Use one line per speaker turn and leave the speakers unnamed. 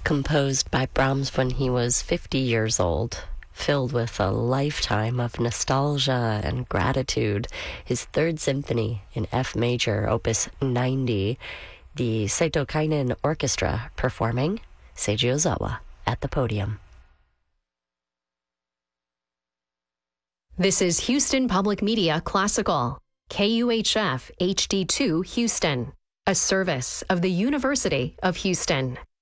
composed by Brahms when he was 50 years old, filled with a lifetime of nostalgia and gratitude. His Third Symphony in F major, Opus 90, the Seito Kainen Orchestra performing Seiji Ozawa at the podium.
This is Houston Public Media Classical, KUHF HD2 Houston, a service of the University of Houston.